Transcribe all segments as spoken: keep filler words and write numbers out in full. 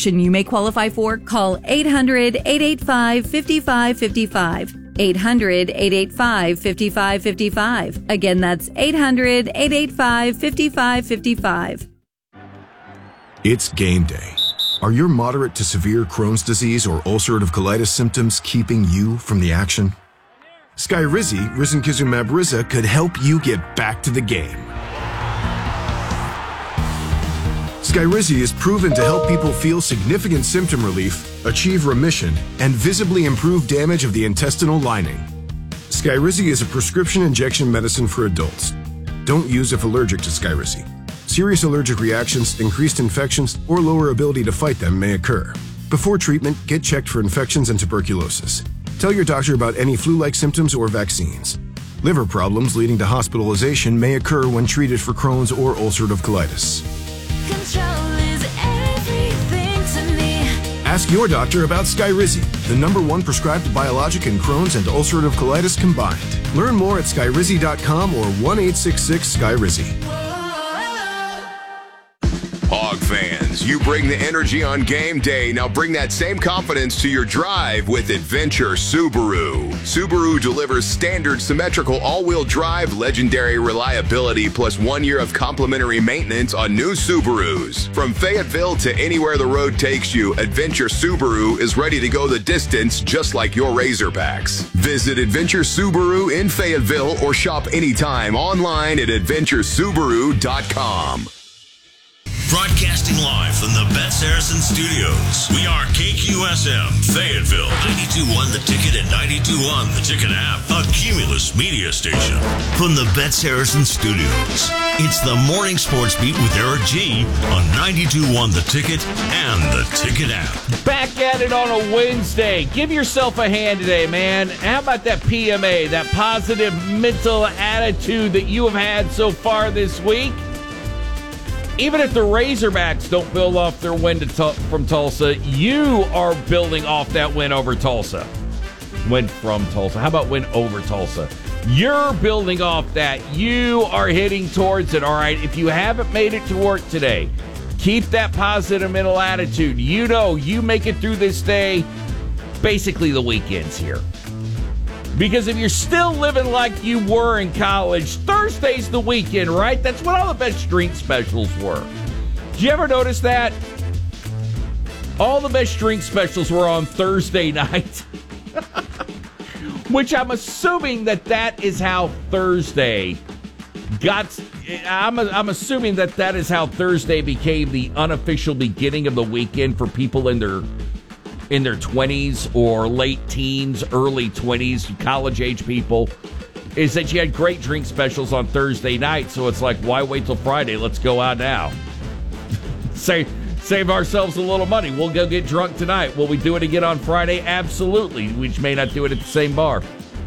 protection you may qualify for, call eight hundred, eight eight five, five five five five. eight hundred, eight eight five, five five five five. Again, that's eight hundred, eight eight five, five five five five. It's game day. Are your moderate to severe Crohn's disease or ulcerative colitis symptoms keeping you from the action? Skyrizi, risankizumab Riza, could help you get back to the game. Skyrizi is proven to help people feel significant symptom relief, achieve remission, and visibly improve damage of the intestinal lining. Skyrizi is a prescription injection medicine for adults. Don't use if allergic to Skyrizi. Serious allergic reactions, increased infections, or lower ability to fight them may occur. Before treatment, get checked for infections and tuberculosis. Tell your doctor about any flu-like symptoms or vaccines. Liver problems leading to hospitalization may occur when treated for Crohn's or ulcerative colitis. Control is everything to me. Ask your doctor about Skyrizi, the number one prescribed biologic in Crohn's and ulcerative colitis combined. Learn more at skyrizi dot com or one eight six six Skyrizi. Hog fans, you bring the energy on game day. Now bring that same confidence to your drive with Adventure Subaru. Subaru delivers standard symmetrical all-wheel drive, legendary reliability, plus one year of complimentary maintenance on new Subarus. From Fayetteville to anywhere the road takes you, Adventure Subaru is ready to go the distance just like your Razorbacks. Visit Adventure Subaru in Fayetteville or shop anytime online at adventure subaru dot com. Broadcasting live from the Betts Harrison Studios. We are K Q S M, Fayetteville, ninety-two point one The Ticket and ninety-two point one The Ticket app, a Cumulus media station. From the Betts Harrison Studios, it's the Morning Sports Beat with Eric G on ninety-two point one The Ticket and the Ticket app. Back at it on a Wednesday. Give yourself a hand today, man. How about that P M A, that positive mental attitude that you have had so far this week? Even if the Razorbacks don't build off their win to t- from Tulsa, you are building off that win over Tulsa. Win from Tulsa. How about win over Tulsa? You're building off that. You are hitting towards it, all right? If you haven't made it to work today, keep that positive mental attitude. You know you make it through this day. Basically, the weekend's here. Because if you're still living like you were in college, Thursday's the weekend, right? That's when all the best drink specials were. Did you ever notice that? All the best drink specials were on Thursday night. Which I'm assuming that that is how Thursday got... I'm, I'm assuming that that is how Thursday became the unofficial beginning of the weekend for people in their... in their twenties or late teens, early twenties, college-age people, is that you had great drink specials on Thursday night, so it's like, why wait till Friday? Let's go out now. Save, save ourselves a little money. We'll go get drunk tonight. Will we do it again on Friday? Absolutely. We may not do it at the same bar.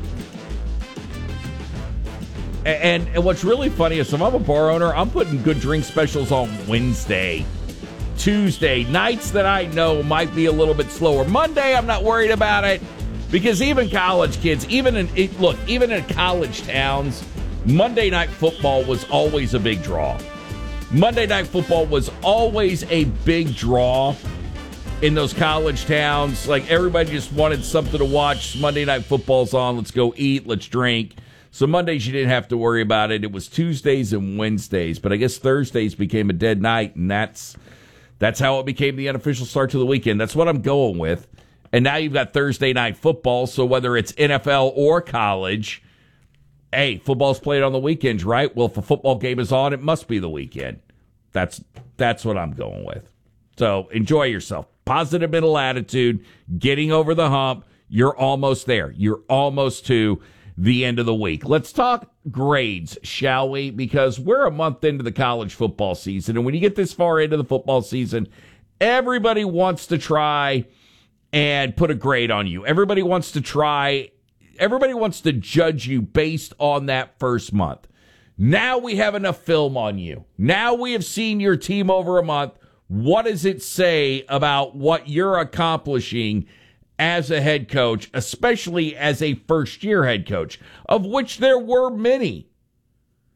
And, and what's really funny is if I'm a bar owner, I'm putting good drink specials on Wednesday. Tuesday, nights that I know might be a little bit slower. Monday, I'm not worried about it because even college kids, even in, look, even in college towns, Monday night football was always a big draw. Monday night football was always a big draw in those college towns. Like everybody just wanted something to watch. Monday night football's on. Let's go eat. Let's drink. So Mondays, you didn't have to worry about it. It was Tuesdays and Wednesdays. But I guess Thursdays became a dead night, and that's That's how it became the unofficial start to the weekend. That's what I'm going with. And now you've got Thursday night football, so whether it's N F L or college, hey, football's played on the weekends, right? Well, if a football game is on, it must be the weekend. That's that's what I'm going with. So enjoy yourself. Positive mental attitude, getting over the hump. You're almost there. You're almost to the end of the week. Let's talk grades, shall we? Because we're a month into the college football season, and when you get this far into the football season, everybody wants to try and put a grade on you. Everybody wants to try, everybody wants to judge you based on that first month. Now we have enough film on you. Now we have seen your team over a month. What does it say about what you're accomplishing as a head coach, especially as a first-year head coach, of which there were many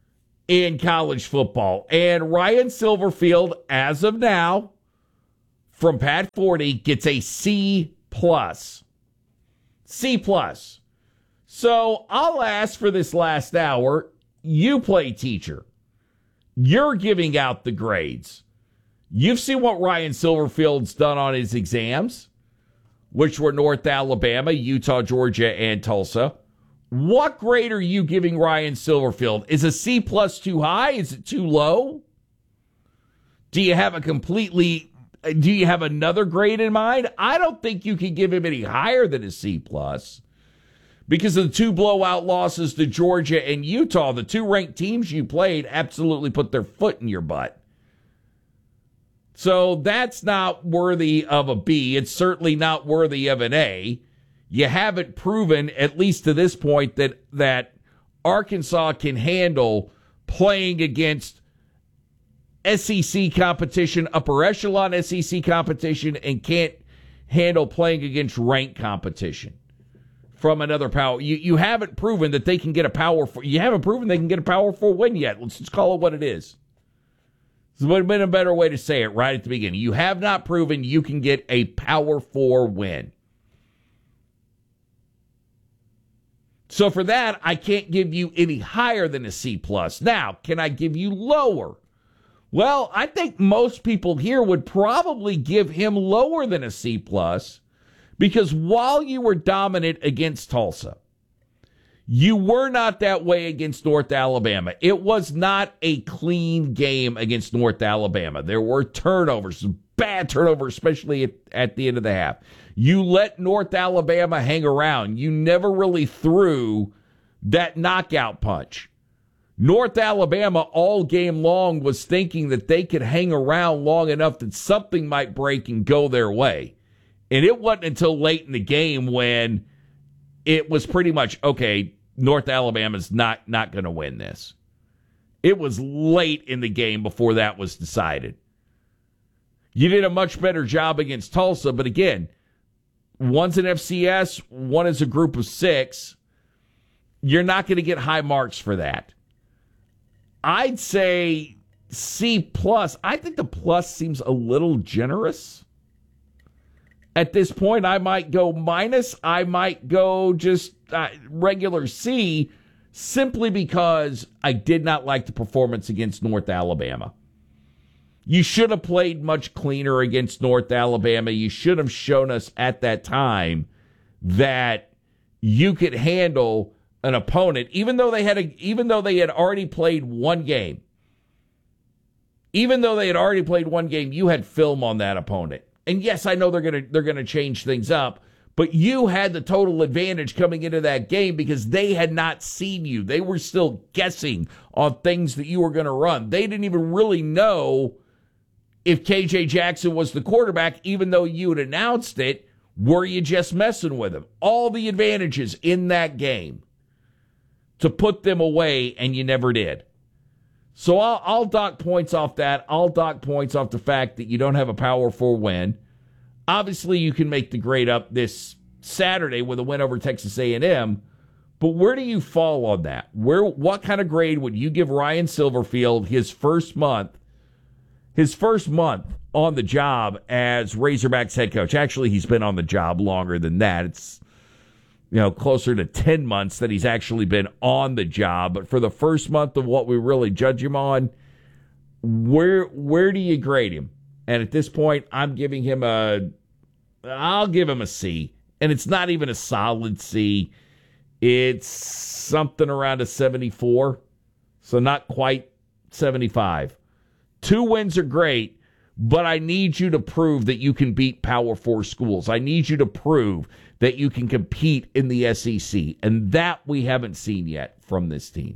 in college football? And Ryan Silverfield, as of now, from Pat Forty gets a C plus. C plus. So I'll ask for this last hour. You play teacher. You're giving out the grades. You've seen what Ryan Silverfield's done on his exams, which were North Alabama, Utah, Georgia, and Tulsa. What grade are you giving Ryan Silverfield? Is a C plus too high? Is it too low? Do you have a completely, do you have another grade in mind? I don't think you can give him any higher than a C plus because of the two blowout losses to Georgia and Utah. The two ranked teams you played absolutely put their foot in your butt. So that's not worthy of a B. It's certainly not worthy of an A. You haven't proven, at least to this point, that that Arkansas can handle playing against S E C competition, upper echelon S E C competition, and can't handle playing against ranked competition from another power. You you haven't proven that they can get a power four. You haven't proven they can get a power four win yet. Let's just call it what it is. This would have been a better way to say it right at the beginning. You have not proven you can get a power four win. So for that, I can't give you any higher than a C plus. Now, can I give you lower? Well, I think most people here would probably give him lower than a C plus because while you were dominant against Tulsa, you were not that way against North Alabama. It was not a clean game against North Alabama. There were turnovers, bad turnovers, especially at, at the end of the half. You let North Alabama hang around. You never really threw that knockout punch. North Alabama all game long was thinking that they could hang around long enough that something might break and go their way. And it wasn't until late in the game when it was pretty much, okay, North Alabama's not, not going to win this. It was late in the game before that was decided. You did a much better job against Tulsa, but again, one's an F C S, one is a group of six. You're not going to get high marks for that. I'd say C plus. I think the plus seems a little generous. At this point, I might go minus. I might go just uh, regular C simply because I did not like the performance against North Alabama. You should have played much cleaner against North Alabama. You should have shown us at that time that you could handle an opponent, even though they had a, even though they had already played one game. Even though they had already played one game, you had film on that opponent. And yes, I know they're gonna they're gonna change things up, but you had the total advantage coming into that game because they had not seen you. They were still guessing on things that you were going to run. They didn't even really know if K J Jackson was the quarterback, even though you had announced it. Were you just messing with him? All the advantages in that game to put them away, and you never did. So I'll, I'll dock points off that. I'll dock points off the fact that you don't have a Power Four win. Obviously, you can make the grade up this Saturday with a win over Texas A and M, but where do you fall on that? Where, what kind of grade would you give Ryan Silverfield his first month, his first month on the job as Razorbacks head coach? Actually, he's been on the job longer than that. It's, you know, closer to ten months that he's actually been on the job. But for the first month of what we really judge him on, where where do you grade him? And at this point, I'm giving him a, I'll give him a C. And it's not even a solid C. It's something around a seventy-four. So not quite seventy-five. Two wins are great, but I need you to prove that you can beat Power Four schools. I need you to prove that you can compete in the S E C. And that we haven't seen yet from this team.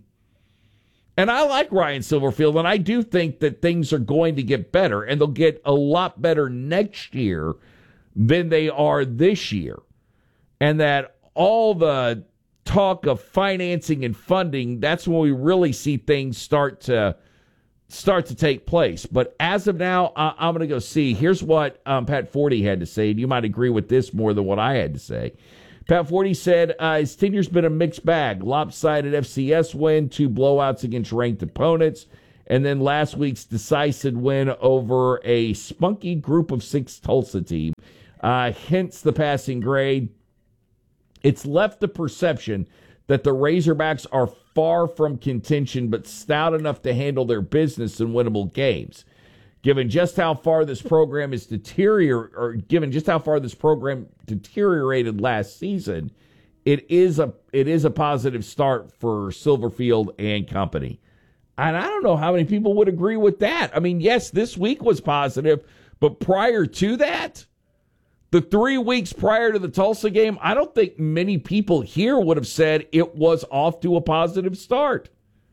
And I like Ryan Silverfield, and I do think that things are going to get better, and they'll get a lot better next year than they are this year. And that all the talk of financing and funding, that's when we really see things start to start to take place. But as of now, I, I'm going to go see. Here's what um, Pat Forty had to say, and you might agree with this more than what I had to say. Pat Forty said uh, his tenure's been a mixed bag. Lopsided F C S win, two blowouts against ranked opponents, And then last week's decisive win over a spunky group of six Tulsa team. Uh, hence the passing grade. It's left the perception that the Razorbacks are far from contention, but stout enough to handle their business in winnable games. Given just how far this program is deterior, or given just how far this program deteriorated last season, it is a it is a positive start for Silverfield and company. And I don't know how many people would agree with that. I mean, yes, this week was positive, but prior to that, the three weeks prior to the Tulsa game, I don't think many people here would have said it was off to a positive start.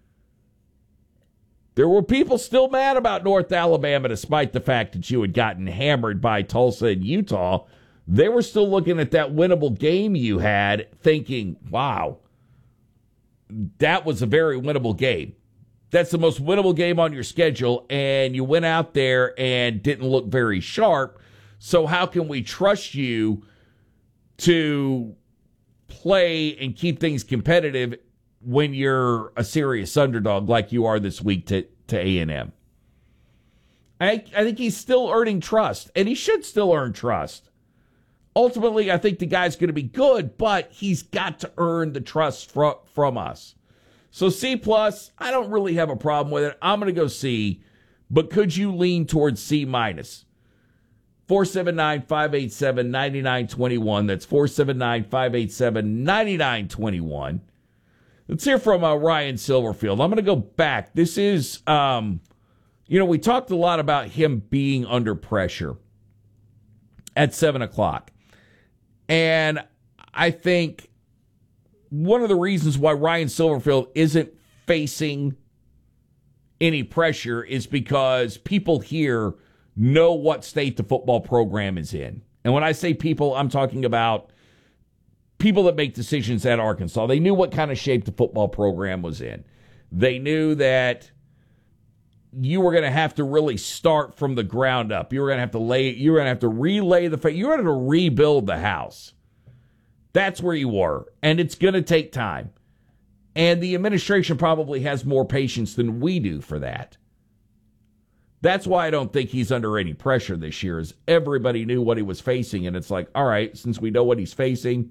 There were people still mad about North Alabama, despite the fact that you had gotten hammered by Tulsa and Utah. They were still looking at that winnable game you had, thinking, wow, that was a very winnable game. That's the most winnable game on your schedule, and you went out there and didn't look very sharp. So how can we trust you to play and keep things competitive when you're a serious underdog like you are this week to, to A and M? I, I think he's still earning trust, and he should still earn trust. Ultimately, I think the guy's going to be good, but he's got to earn the trust from, from us. So C plus, I don't really have a problem with it. I'm going to go C, but could you lean towards C minus? four seven nine, five eight seven, nine nine two one. That's four seven nine, five eight seven, nine nine two one. Let's hear from uh, Ryan Silverfield. I'm going to go back. This is, um, you know, we talked a lot about him being under pressure at seven o'clock. And I think one of the reasons why Ryan Silverfield isn't facing any pressure is because people here know what state the football program is in. And when I say people, I'm talking about people that make decisions at Arkansas. They knew what kind of shape the football program was in. They knew that you were going to have to really start from the ground up. You were going to have to lay, you were going to have to relay the, you were going to rebuild the house. That's where you were. And it's going to take time. And the administration probably has more patience than we do for that. That's why I don't think he's under any pressure this year, is everybody knew what he was facing. And it's like, all right, since we know what he's facing,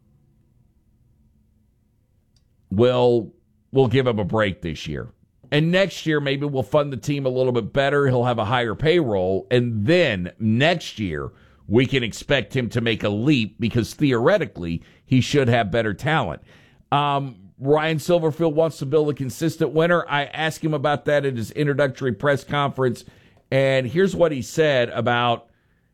we'll, we'll give him a break this year. And next year, maybe we'll fund the team a little bit better. He'll have a higher payroll. And then next year, we can expect him to make a leap because theoretically, he should have better talent. Um, Ryan Silverfield wants to build a consistent winner. I asked him about that at his introductory press conference. And here's what he said about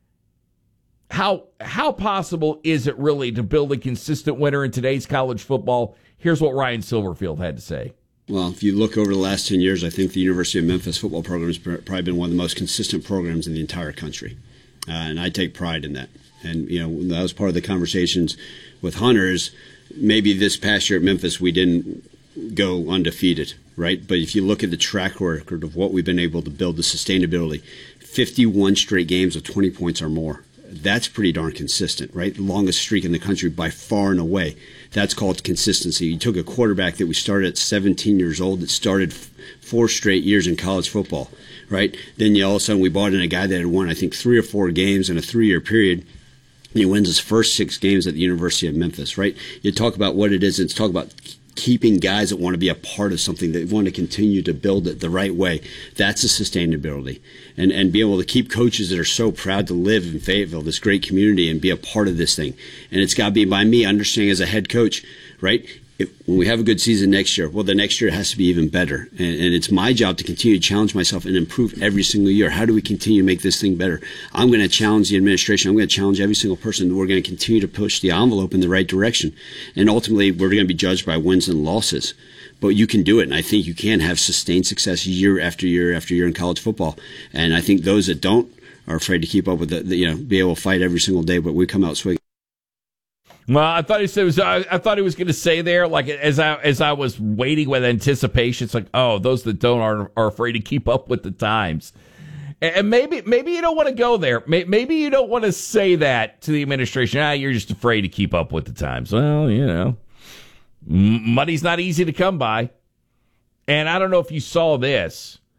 how, how possible is it really to build a consistent winner in today's college football. Here's what Ryan Silverfield had to say. Well, if you look over the last ten years, I think the University of Memphis football program has probably been one of the most consistent programs in the entire country. Uh, and I take pride in that. And, you know, that was part of the conversations with Hunters. Maybe this past year at Memphis, we didn't go undefeated, right? But if you look at the track record of what we've been able to build, the sustainability, fifty-one straight games of twenty points or more. That's pretty darn consistent, right? The longest streak in the country by far and away. That's called consistency. You took a quarterback that we started at seventeen years old that started f- four straight years in college football, right? Then you all of a sudden we brought in a guy that had won, I think, three or four games in a three-year period. And he wins his first six games at the University of Memphis, right? You talk about what it is. It's talk about keeping guys that want to be a part of something, that want to continue to build it the right way. That's the sustainability. And and be able to keep coaches that are so proud to live in Fayetteville, this great community, and be a part of this thing. And it's got to be by me understanding as a head coach, right? If, when we have a good season next year, well, the next year has to be even better. And, and it's my job to continue to challenge myself and improve every single year. How do we continue to make this thing better? I'm going to challenge the administration. I'm going to challenge every single person. We're going to continue to push the envelope in the right direction. And ultimately, we're going to be judged by wins and losses. But you can do it, and I think you can have sustained success year after year after year in college football. And I think those that don't are afraid to keep up with it, you know, be able to fight every single day, but we come out swinging. Well, I thought he said was, I, I thought he was going to say there, like as I as I was waiting with anticipation, it's like, oh, those that don't are are afraid to keep up with the times, and maybe maybe you don't want to go there. Maybe you don't want to say that to the administration. Ah, you're just afraid to keep up with the times. Well, you know, money's not easy to come by, and I don't know if you saw this,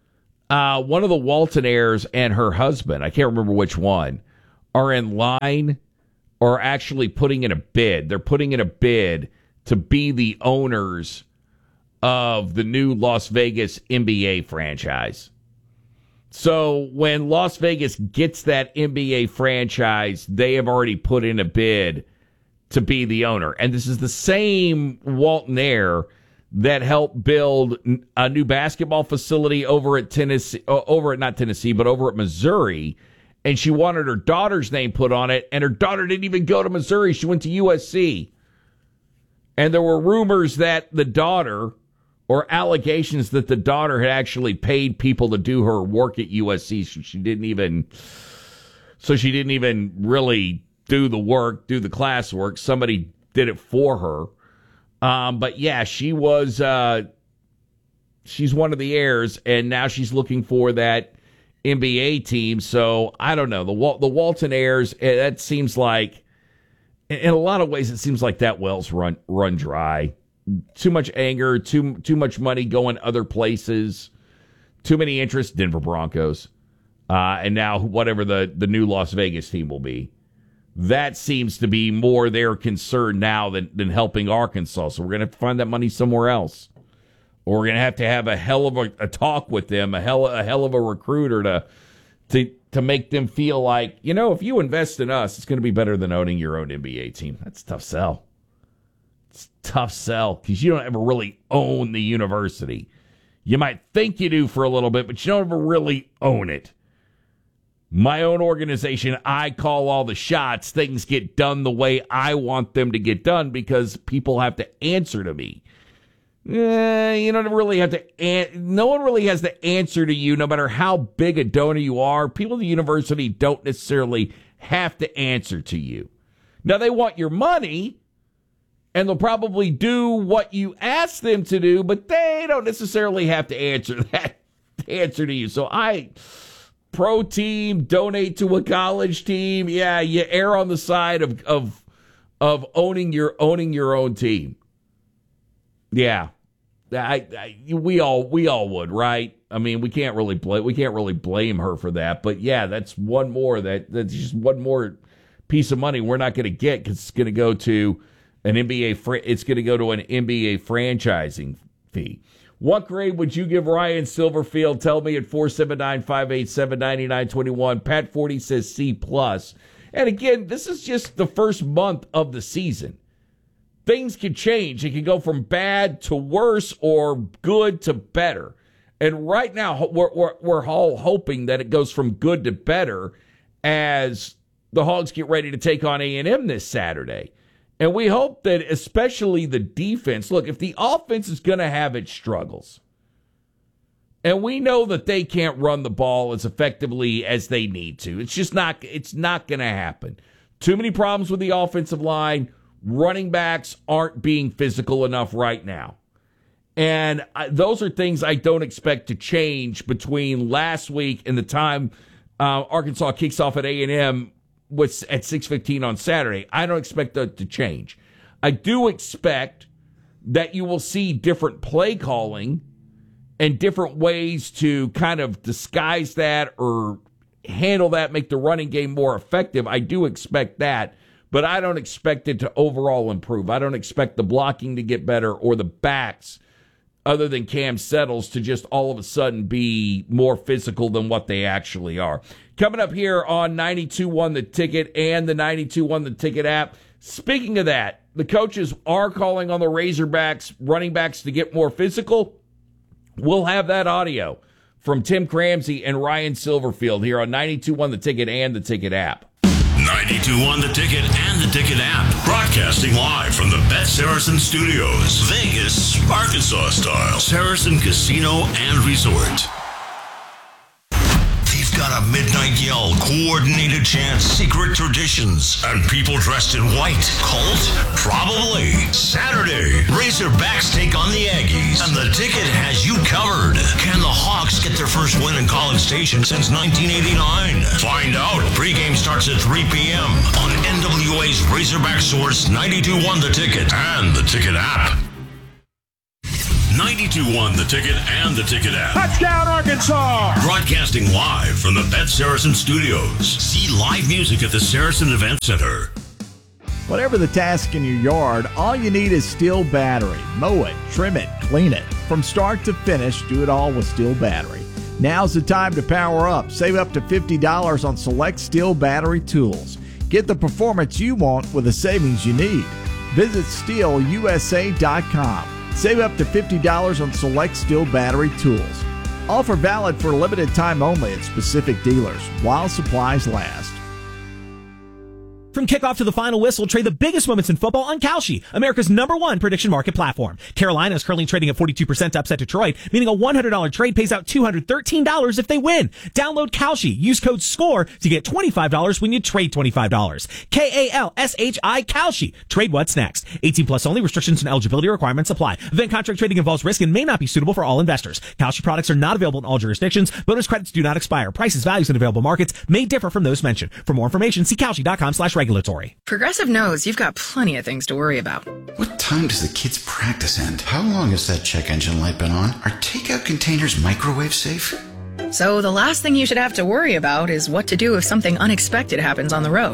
uh, one of the Waltonaires and her husband, I can't remember which one, are in line or actually putting in a bid. They're putting in a bid to be the owners of the new Las Vegas N B A franchise. So when Las Vegas gets that N B A franchise, they have already put in a bid to be the owner. And this is the same Waltonaire that helped build a new basketball facility over at Tennessee, over at not Tennessee, but over at Missouri. And she wanted her daughter's name put on it, and her daughter didn't even go to Missouri. She went to U S C. And there were rumors that the daughter, or allegations that the daughter had actually paid people to do her work at U S C. So she didn't even, so she didn't even really do the work, do the classwork. Somebody did it for her. Um, but yeah, she was, uh, she's one of the heirs, and now she's looking for that N B A team. So I don't know. The the Waltonaires, that seems like, in a lot of ways, it seems like that well's run run dry. Too much anger, too too much money going other places, too many interests, Denver Broncos, uh, and now whatever the, the new Las Vegas team will be. That seems to be more their concern now than, than helping Arkansas. So we're going to have to find that money somewhere else. Or we're going to have to have a hell of a, a talk with them, a hell, a hell of a recruiter to, to, to make them feel like, you know, if you invest in us, it's going to be better than owning your own N B A team. That's a tough sell. Tough sell, because you don't ever really own the university. You might think you do for a little bit, but you don't ever really own it. My own organization, I call all the shots. Things get done the way I want them to get done because people have to answer to me. Eh, you don't really have to, an- no one really has to answer to you no matter how big a donor you are. People at the university don't necessarily have to answer to you. Now, they want your money, and they'll probably do what you ask them to do, but they don't necessarily have to answer that answer to you. So I, pro team, donate to a college team. Yeah, you err on the side of of of owning your owning your own team. Yeah, I, I we all we all would, right? I mean, we can't really blame we can't really blame her for that. But yeah, that's one more that that's just one more piece of money we're not going to get because it's going to go to an N B A, fr- it's going to go to an N B A franchising fee. What grade would you give Ryan Silverfield? Tell me at four seven nine, five eight seven, nine nine two one. Pat forty says C plus. And again, this is just the first month of the season. Things can change. It can go from bad to worse or good to better. And right now, we're, we're, we're all hoping that it goes from good to better as the Hogs get ready to take on A and M this Saturday. And we hope that especially the defense, look, if the offense is going to have its struggles, and we know that they can't run the ball as effectively as they need to, it's just not, it's not going to happen. Too many problems with the offensive line. Running backs aren't being physical enough right now. And I, those are things I don't expect to change between last week and the time uh, Arkansas kicks off at A and M What's at six fifteen on Saturday. I don't expect that to change. I do expect that you will see different play calling and different ways to kind of disguise that or handle that, make the running game more effective. I do expect that, but I don't expect it to overall improve. I don't expect the blocking to get better or the backs, other than Cam Settles, to just all of a sudden be more physical than what they actually are. Coming up here on ninety-two one The Ticket and the ninety-two one The Ticket app. Speaking of that, the coaches are calling on the Razorbacks running backs to get more physical. We'll have that audio from Tim Cramsey and Ryan Silverfield here on ninety-two one The Ticket and the Ticket app. ninety-two one The Ticket and the Ticket app. Broadcasting live from the Bet Saracen Studios. Vegas, Arkansas style. Saracen Casino and Resort. He's got a midnight yell, coordinated chants, secret traditions, and people dressed in white. Cult? Probably. Saturday, Razorbacks take on the Aggies, and the Ticket has you covered. Can the Hawks get their first win in College Station since nineteen eighty-nine? Find out. Pregame starts at three p.m. on N W A's Razorback Source ninety-two one The Ticket and the Ticket app. ninety ninety-two point one The Ticket and the Ticket app. Touchdown, Arkansas! Broadcasting live from the Bet Saracen Studios. See live music at the Saracen Event Center. Whatever the task in your yard, all you need is Steel Battery. Mow it, trim it, clean it. From start to finish, do it all with Steel Battery. Now's the time to power up. Save up to fifty dollars on select Steel Battery tools. Get the performance you want with the savings you need. Visit steel u s a dot com. Save up to fifty dollars on select Steel Battery tools. Offer valid for a limited time only at specific dealers while supplies last. From kickoff to the final whistle, trade the biggest moments in football on Kalshi, America's number one prediction market platform. Carolina is currently trading at forty-two percent to upset Detroit, meaning a one hundred dollars trade pays out two hundred thirteen dollars if they win. Download Kalshi. Use code SCORE to get twenty-five dollars when you trade twenty-five dollars. K A L S H I Kalshi. Trade what's next. eighteen plus only. Restrictions and eligibility requirements apply. Event contract trading involves risk and may not be suitable for all investors. Kalshi products are not available in all jurisdictions. Bonus credits do not expire. Prices, values, and available markets may differ from those mentioned. For more information, see kalshi dot com slash regulatory. Progressive knows you've got plenty of things to worry about. What time does the kids' practice end? How long has that check engine light been on? Are takeout containers microwave safe? So the last thing you should have to worry about is what to do if something unexpected happens on the road.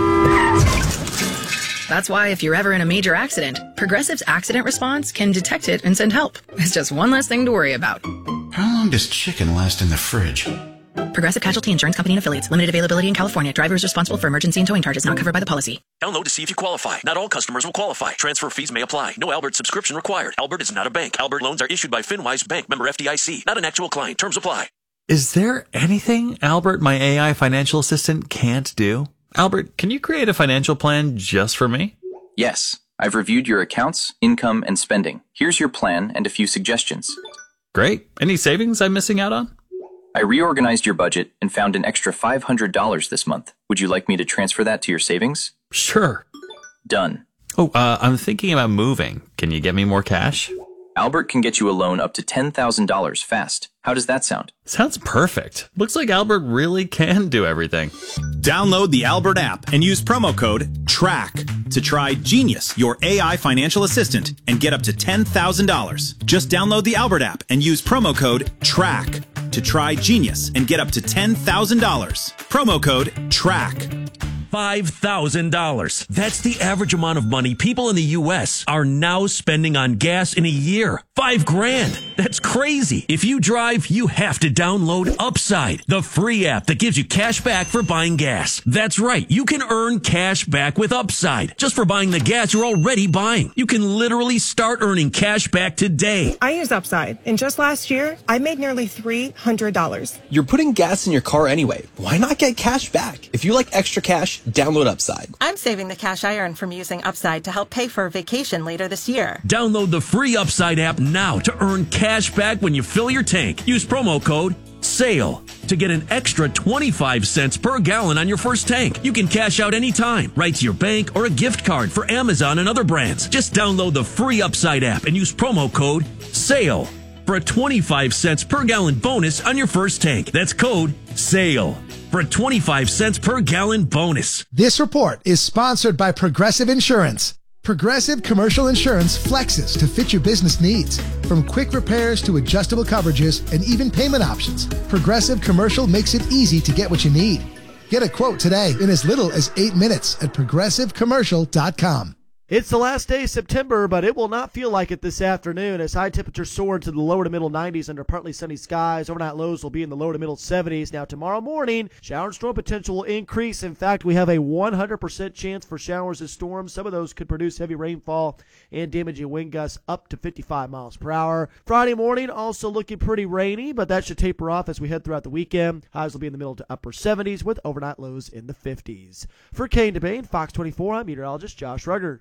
That's why if you're ever in a major accident, Progressive's accident response can detect it and send help. It's just one less thing to worry about. How long does chicken last in the fridge? Progressive Casualty Insurance Company and Affiliates. Limited availability in California. Driver is responsible for emergency and towing charges not covered by the policy. Download to see if you qualify. Not all customers will qualify. Transfer fees may apply. No Albert subscription required. Albert is not a bank. Albert loans are issued by FinWise Bank, member F D I C. Not an actual client. Terms apply. Is there anything Albert, my A I financial assistant, can't do? Albert, can you create a financial plan just for me? Yes. I've reviewed your accounts, income, and spending. Here's your plan and a few suggestions. Great. Any savings I'm missing out on? I reorganized your budget and found an extra five hundred dollars this month. Would you like me to transfer that to your savings? Sure. Done. Oh, uh, I'm thinking about moving. Can you get me more cash? Albert can get you a loan up to ten thousand dollars fast. How does that sound? Sounds perfect. Looks like Albert really can do everything. Download the Albert app and use promo code TRACK to try Genius, your A I financial assistant, and get up to ten thousand dollars. Just download the Albert app and use promo code TRACK to try Genius and get up to ten thousand dollars. Promo code TRACK. five thousand dollars. That's the average amount of money people in the U S are now spending on gas in a year. Five grand. That's crazy. If you drive, you have to download Upside, the free app that gives you cash back for buying gas. That's right. You can earn cash back with Upside just for buying the gas you're already buying. You can literally start earning cash back today. I use Upside, and just last year, I made nearly three hundred dollars. You're putting gas in your car anyway. Why not get cash back? If you like extra cash, download Upside. I'm saving the cash I earn from using Upside to help pay for a vacation later this year. Download the free Upside app now to earn cash back when you fill your tank. Use promo code SALE to get an extra twenty-five cents per gallon on your first tank. You can cash out anytime, right to your bank or a gift card for Amazon and other brands. Just download the free Upside app and use promo code SALE for a twenty-five cents per gallon bonus on your first tank. That's code SALE for a twenty-five cents per gallon bonus. This report is sponsored by Progressive Insurance. Progressive Commercial Insurance flexes to fit your business needs. From quick repairs to adjustable coverages and even payment options, Progressive Commercial makes it easy to get what you need. Get a quote today in as little as eight minutes at progressive commercial dot com. It's the last day of September, but it will not feel like it this afternoon as high temperatures soar to the lower to middle nineties under partly sunny skies. Overnight lows will be in the low to middle seventies. Now tomorrow morning, shower and storm potential will increase. In fact, we have a one hundred percent chance for showers and storms. Some of those could produce heavy rainfall and damaging wind gusts up to fifty-five miles per hour. Friday morning also looking pretty rainy, but that should taper off as we head throughout the weekend. Highs will be in the middle to upper seventies with overnight lows in the fifties. For Kane DeBane, Fox twenty-four, I'm meteorologist Josh Rugger.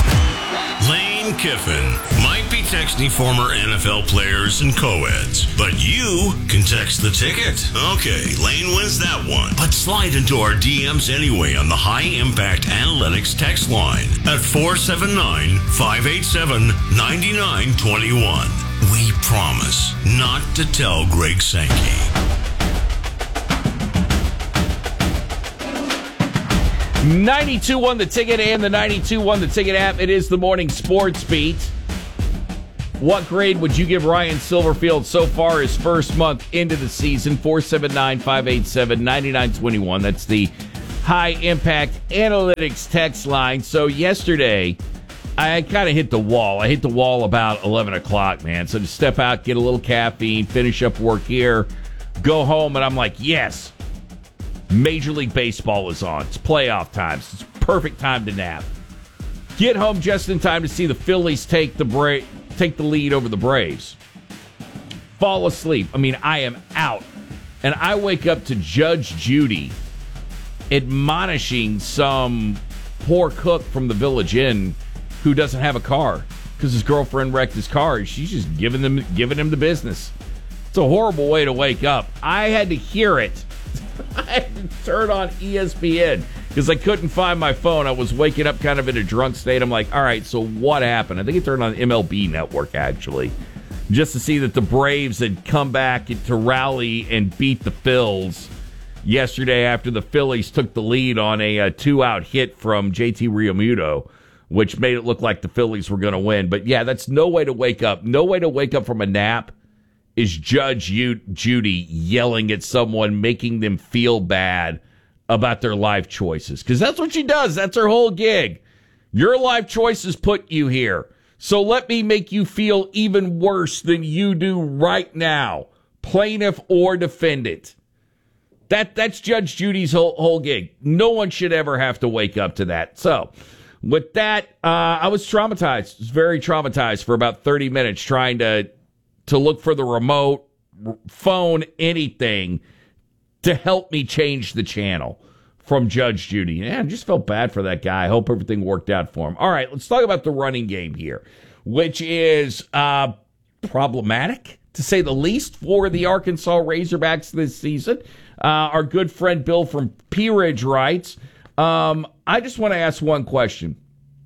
Lane Kiffin might be texting former N F L players and co-eds, but you can text the ticket. Okay, Lane wins that one. But slide into our D Ms anyway on the High Impact Analytics text line at four seven nine, five eight seven, nine nine two one. We promise not to tell Greg Sankey. ninety-two point one The Ticket and the ninety-two point one The Ticket app. It is the morning sports beat. What grade would you give Ryan Silverfield so far his first month into the season? four seven nine, five eight seven, nine nine two one. That's the High Impact Analytics text line. So yesterday, I kind of hit the wall. I hit the wall about eleven o'clock, man. So to step out, get a little caffeine, finish up work here, go home, and I'm like, yes, Major League Baseball is on. It's playoff time. It's perfect time to nap. Get home just in time to see the Phillies take the Bra- take the lead over the Braves. Fall asleep. I mean, I am out. And I wake up to Judge Judy admonishing some poor cook from the Village Inn who doesn't have a car because his girlfriend wrecked his car. She's just giving them giving him the business. It's a horrible way to wake up. I had to hear it. I had to turn on E S P N because I couldn't find my phone. I was waking up kind of in a drunk state. I'm like, all right, so what happened? I think I turned on M L B Network, actually, just to see that the Braves had come back to rally and beat the Phils yesterday after the Phillies took the lead on a, a two-out hit from J T Realmuto, which made it look like the Phillies were going to win. But, yeah, that's no way to wake up. No way to wake up from a nap is Judge Judy yelling at someone, making them feel bad about their life choices. Because that's what she does. That's her whole gig. Your life choices put you here. So let me make you feel even worse than you do right now, plaintiff or defendant. That That's Judge Judy's whole, whole gig. No one should ever have to wake up to that. So with that, uh, I was traumatized. I was very traumatized for about thirty minutes trying to to look for the remote, phone, anything to help me change the channel from Judge Judy. Yeah, I just felt bad for that guy. I hope everything worked out for him. All right, let's talk about the running game here, which is uh, problematic, to say the least, for the Arkansas Razorbacks this season. Uh, our good friend Bill from Pea Ridge writes, um, I just want to ask one question.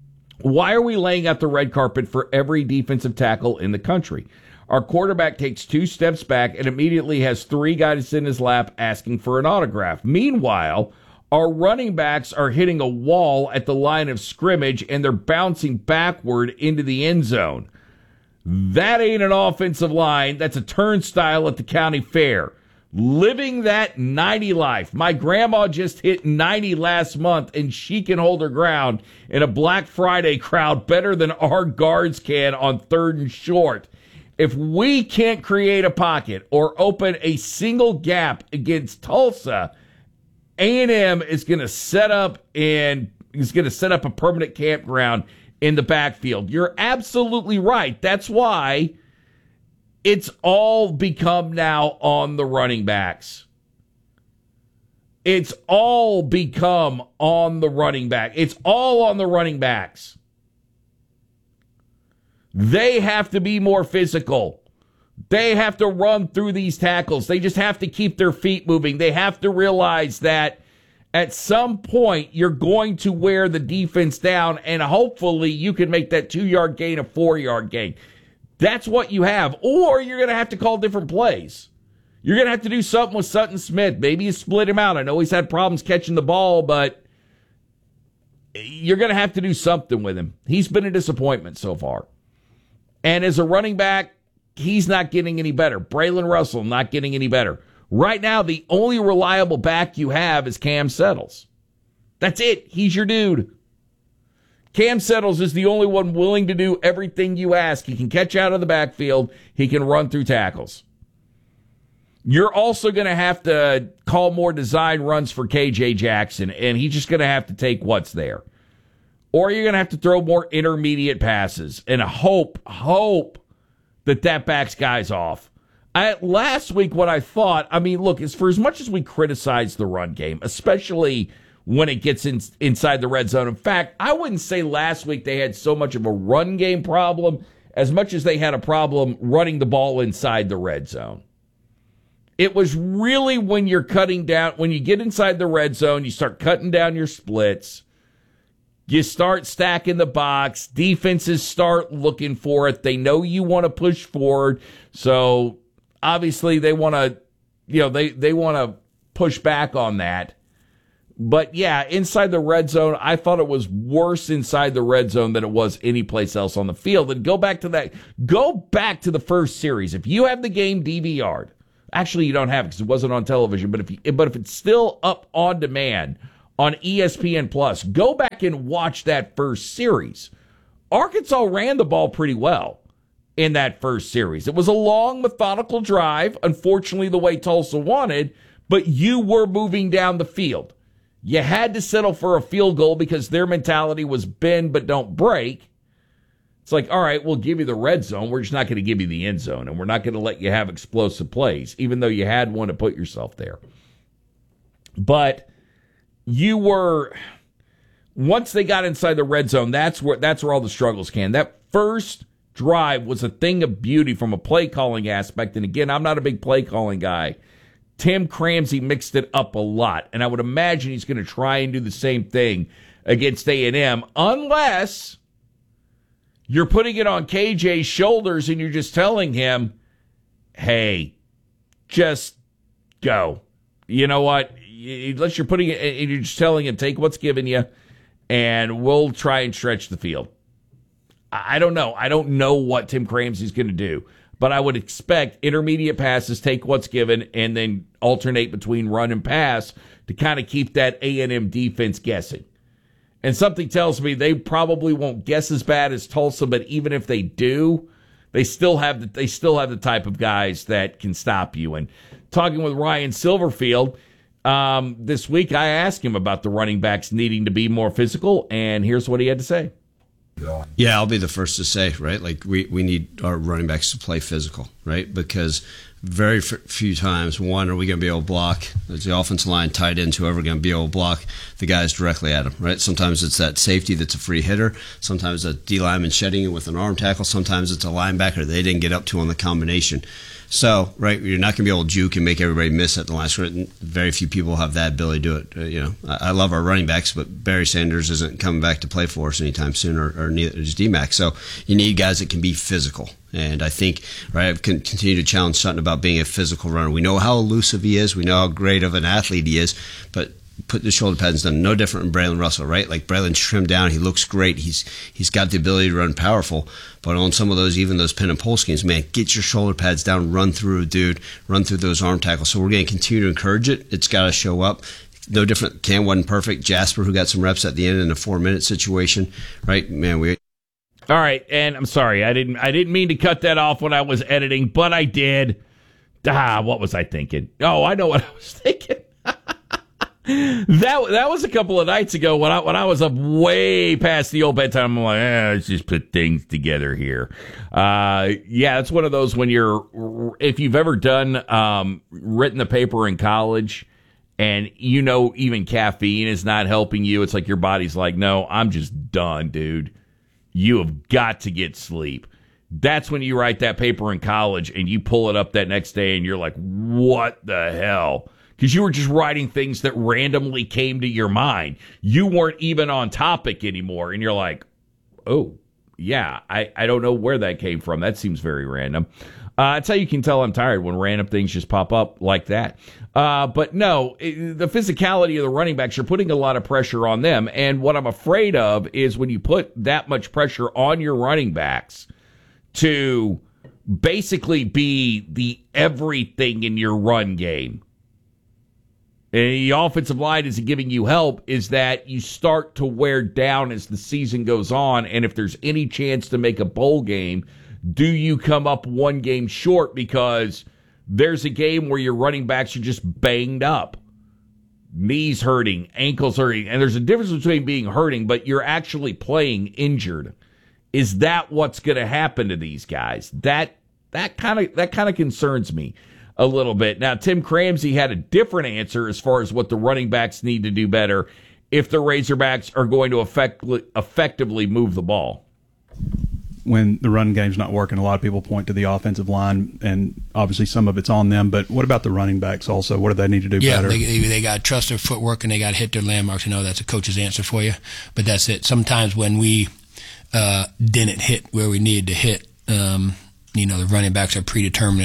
Why are we laying out the red carpet for every defensive tackle in the country? Our quarterback takes two steps back and immediately has three guys in his lap asking for an autograph. Meanwhile, our running backs are hitting a wall at the line of scrimmage and they're bouncing backward into the end zone. That ain't an offensive line. That's a turnstile at the county fair. Living that ninety life. My grandma just hit ninety last month and she can hold her ground in a Black Friday crowd better than our guards can on third and short. If we can't create a pocket or open a single gap against Tulsa, A and M is going to set up and is going to set up a permanent campground in the backfield. You're absolutely right. That's why it's all become now on the running backs. It's all become on the running back. It's all on the running backs. They have to be more physical. They have to run through these tackles. They just have to keep their feet moving. They have to realize that at some point you're going to wear the defense down, and hopefully you can make that two-yard gain a four-yard gain. That's what you have. Or you're going to have to call different plays. You're going to have to do something with Sutton Smith. Maybe you split him out. I know he's had problems catching the ball, but you're going to have to do something with him. He's been a disappointment so far. And as a running back, he's not getting any better. Braylon Russell not getting any better. Right now, the only reliable back you have is Cam Settles. That's it. He's your dude. Cam Settles is the only one willing to do everything you ask. He can catch out of the backfield. He can run through tackles. You're also going to have to call more design runs for K J Jackson, and he's just going to have to take what's there. Or you're going to have to throw more intermediate passes and hope, hope that that backs guys off. I, last week, what I thought, I mean, look, as for as much as we criticize the run game, especially when it gets in, inside the red zone. In fact, I wouldn't say last week they had so much of a run game problem as much as they had a problem running the ball inside the red zone. It was really when you're cutting down, when you get inside the red zone, you start cutting down your splits. You start stacking the box. Defenses start looking for it. They know you want to push forward. So obviously they want to, you know, they, they want to push back on that. But yeah, inside the red zone, I thought it was worse inside the red zone than it was any place else on the field. And go back to that. Go back to the first series. If you have the game D V R'd, actually you don't have it because it wasn't on television. But if you, but if it's still up on demand on E S P N Plus, go back and watch that first series. Arkansas ran the ball pretty well in that first series. It was a long, methodical drive, unfortunately the way Tulsa wanted, but you were moving down the field. You had to settle for a field goal because their mentality was bend but don't break. It's like, all right, we'll give you the red zone. We're just not going to give you the end zone, and we're not going to let you have explosive plays, even though you had one to put yourself there. But you were... Once they got inside the red zone, that's where that's where all the struggles came. That first drive was a thing of beauty from a play calling aspect. And again, I'm not a big play calling guy. Tim Cramsey mixed it up a lot, and I would imagine he's going to try and do the same thing against A and M, unless you're putting it on K J's shoulders and you're just telling him, "Hey, just go." You know what? Unless you're putting it, and you're just telling him, "Take what's given you." And we'll try and stretch the field. I don't know. I don't know what Tim Cramsey's going to do. But I would expect intermediate passes, take what's given, and then alternate between run and pass to kind of keep that A and M defense guessing. And something tells me they probably won't guess as bad as Tulsa, but even if they do, they still have the, they still have the type of guys that can stop you. And talking with Ryan Silverfield, Um, this week, I asked him about the running backs needing to be more physical, and here's what he had to say. Yeah, I'll be the first to say, right? Like, we, we need our running backs to play physical, right? Because very f- few times, one, are we going to be able to block, is the offensive line, tight ends, whoever, going to be able to block the guys directly at them, right? Sometimes it's that safety that's a free hitter. Sometimes a D lineman shedding it with an arm tackle. Sometimes it's a linebacker they didn't get up to on the combination. So, right, you're not going to be able to juke and make everybody miss at the last minute. Very few people have that ability to do it. Uh, you know, I, I love our running backs, but Barry Sanders isn't coming back to play for us anytime soon, or, or neither is D-Mac. So you need guys that can be physical. And I think, right, I've con- continued to challenge Sutton about being a physical runner. We know how elusive he is. We know how great of an athlete he is, but put the shoulder pads done. No different than Braylon Russell, right? Like, Braylon's trimmed down. He looks great. He's he's got the ability to run powerful. But on some of those, even those pin and pull schemes, man, get your shoulder pads down, run through a dude, run through those arm tackles. So we're going to continue to encourage it. It's got to show up. No different. Cam wasn't perfect. Jasper, who got some reps at the end in a four-minute situation, right? Man, we... All right, and I'm sorry. I didn't I didn't mean to cut that off when I was editing, but I did. Ah, what was I thinking? Oh, I know what I was thinking. That that was a couple of nights ago when I when I was up way past the old bedtime. I'm like, eh, let's just put things together here. Uh, yeah, it's one of those when you're, if you've ever done um, written the paper in college, and you know even caffeine is not helping you. It's like your body's like, no, I'm just done, dude. You have got to get sleep. That's when you write that paper in college and you pull it up that next day and you're like, what the hell? Because you were just writing things that randomly came to your mind. You weren't even on topic anymore. And you're like, oh, yeah, I, I don't know where that came from. That seems very random. Uh, that's how you can tell I'm tired, when random things just pop up like that. Uh, but no, it, the physicality of the running backs, you're putting a lot of pressure on them. And what I'm afraid of is when you put that much pressure on your running backs to basically be the everything in your run game, and the offensive line isn't giving you help, is that you start to wear down as the season goes on. And if there's any chance to make a bowl game, do you come up one game short because there's a game where your running backs are just banged up, knees hurting, ankles hurting, and there's a difference between being hurting, but you're actually playing injured. Is that what's going to happen to these guys? That that kind of that kind of concerns me a little bit. Now, Tim Cramsey had a different answer as far as what the running backs need to do better if the Razorbacks are going to effect, effectively move the ball. When the run game's not working, a lot of people point to the offensive line, and obviously some of it's on them. But what about the running backs also? What do they need to do yeah, better? Yeah, they, they got to trust their footwork, and they got to hit their landmarks. You know, that's a coach's answer for you. But that's it. Sometimes when we uh, didn't hit where we needed to hit, um, you know, the running backs are predetermining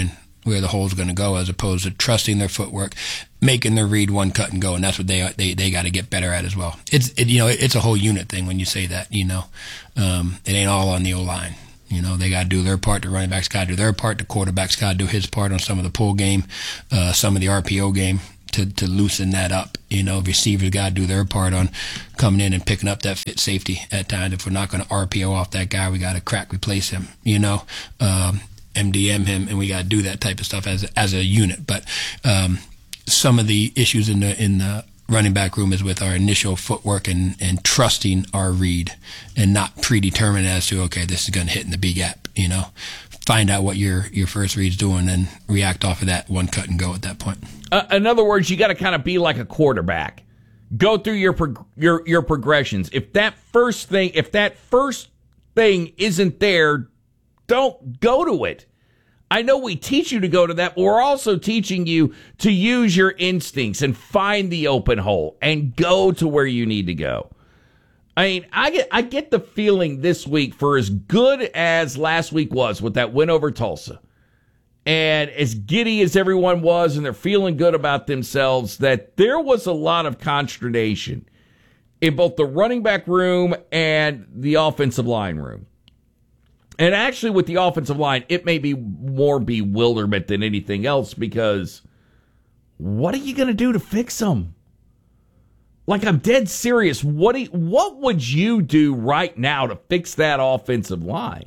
where the hole's going to go, as opposed to trusting their footwork, making their read one cut and go. And that's what they they they got to get better at as well. It's it, you know it's a whole unit thing when you say that. You know, um, it ain't all on the O line. You know, they got to do their part. The running backs got to do their part. The quarterback's got to do his part on some of the pull game, uh, some of the R P O game to to loosen that up. You know, receivers got to do their part on coming in and picking up that fit safety at times. If we're not going to R P O off that guy, we got to crack replace him. You know. Um, M D M him, and we got to do that type of stuff as a, as a unit. But um, some of the issues in the in the running back room is with our initial footwork and, and trusting our read, and not predetermined as to, okay, this is going to hit in the B gap. You know, find out what your your first read's doing and react off of that, one cut and go at that point. Uh, in other words, you got to kind of be like a quarterback. Go through your prog- your your progressions. If that first thing, if that first thing isn't there, don't go to it. I know we teach you to go to that, but we're also teaching you to use your instincts and find the open hole and go to where you need to go. I mean, I get I get the feeling this week, for as good as last week was with that win over Tulsa, and as giddy as everyone was and they're feeling good about themselves, that there was a lot of consternation in both the running back room and the offensive line room. And actually, with the offensive line, it may be more bewilderment than anything else, because what are you going to do to fix them? Like, I'm dead serious. What do you, what would you do right now to fix that offensive line?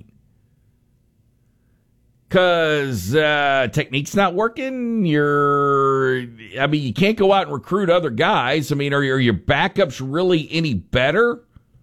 Because uh, technique's not working. You're, I mean, you can't go out and recruit other guys. I mean, are your, are your backups really any better?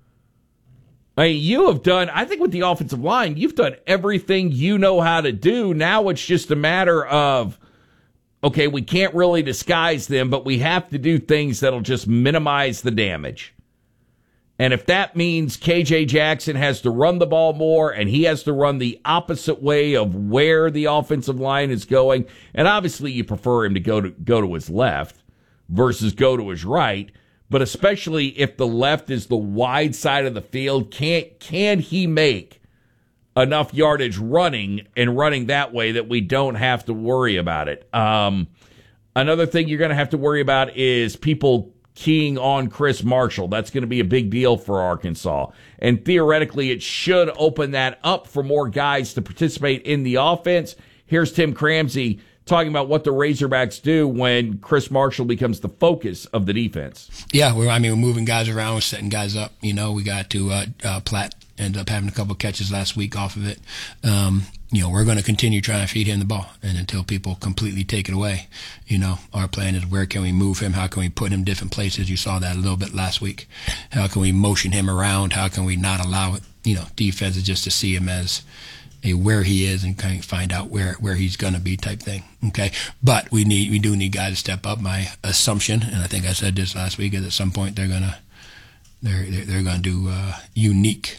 I mean, you have done, I think with the offensive line, you've done everything you know how to do. Now it's just a matter of, okay, we can't really disguise them, but we have to do things that'll just minimize the damage. And if that means K J Jackson has to run the ball more and he has to run the opposite way of where the offensive line is going, and obviously you prefer him to go to go to his left versus go to his right, but especially if the left is the wide side of the field, can can he make enough yardage running and running that way that we don't have to worry about it? Um, another thing you're going to have to worry about is people keying on Chris Marshall. That's going to be a big deal for Arkansas. And theoretically, it should open that up for more guys to participate in the offense. Here's Tim Cramsey talking about what the Razorbacks do when Chris Marshall becomes the focus of the defense. Yeah, we're, I mean, we're moving guys around, we're setting guys up. You know, we got to uh, uh, Platt ended up having a couple of catches last week off of it. Um, you know, we're going to continue trying to feed him the ball, and until people completely take it away, you know, our plan is where can we move him? How can we put him in different places? You saw that a little bit last week. How can we motion him around? How can we not allow it, you know, defenses just to see him as a where he is and kind of find out where, where he's going to be type thing. Okay. But we need, we do need guys to step up. My assumption, and I think I said this last week, is at some point they're going to, they're, they're, they're going to do a unique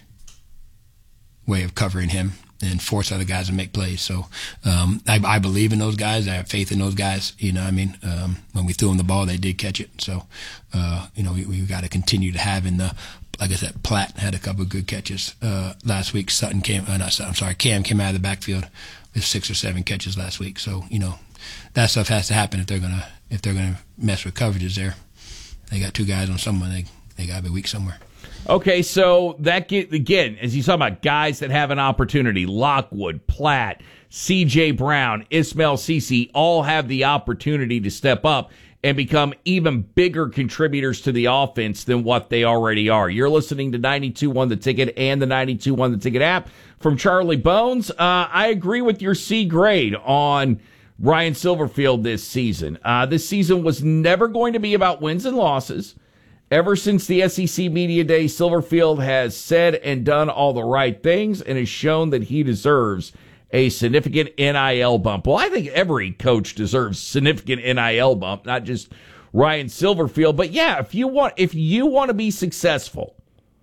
way of covering him and force other guys to make plays. So, um, I, I believe in those guys. I have faith in those guys. You know what I mean? Um, when we threw them the ball, they did catch it. So, uh, you know, we, we've got to continue to have in the, like I said, Platt had a couple of good catches uh, last week. Sutton came, uh, not Sutton, I'm sorry, Cam came out of the backfield with six or seven catches last week. So, you know, that stuff has to happen if they're gonna if they're gonna mess with coverages there. They got two guys on someone. They they got to be weak somewhere. Okay, so that get, again, as you talk about guys that have an opportunity, Lockwood, Platt, C J Brown, Ismail Cece, all have the opportunity to step up and become even bigger contributors to the offense than what they already are. You're listening to ninety-two one The Ticket and the ninety-two one The Ticket app from Charlie Bones. Uh, I agree with your C grade on Ryan Silverfield this season. Uh, this season was never going to be about wins and losses. Ever since the S E C Media Day, Silverfield has said and done all the right things and has shown that he deserves a significant N I L bump. Well, I think every coach deserves significant N I L bump, not just Ryan Silverfield. But yeah, if you want, if you want to be successful,